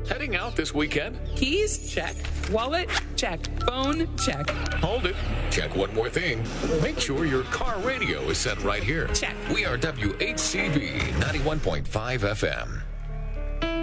Heading out this weekend? Keys? Check. Wallet? Check. Phone? Check. Hold it. Check one more thing. Make sure your car radio is set right here. Check. We are WHCV 91.5 FM.